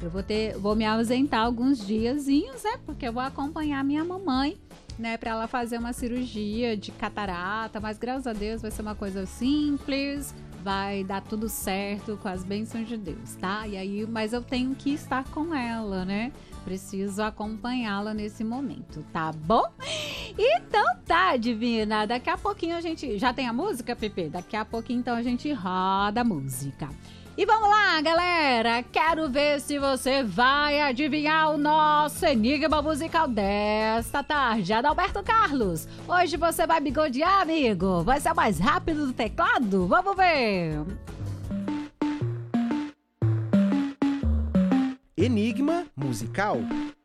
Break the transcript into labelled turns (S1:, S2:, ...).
S1: Eu vou me ausentar alguns diazinhos, né? Porque eu vou acompanhar minha mamãe, né? Pra ela fazer uma cirurgia de catarata, mas graças a Deus vai ser uma coisa simples, vai dar tudo certo com as bênçãos de Deus, tá? E aí, mas eu tenho que estar com ela, né? Preciso acompanhá-la nesse momento, tá bom? Então tá, divina. Daqui a pouquinho a gente... Já tem a música, Pepe? Daqui a pouquinho então a gente roda a música. E vamos lá, galera. Quero ver se você vai adivinhar o nosso enigma musical desta tarde. Adalberto Carlos, hoje você vai bigodear, amigo? Vai ser o mais rápido do teclado? Vamos ver.
S2: Enigma musical.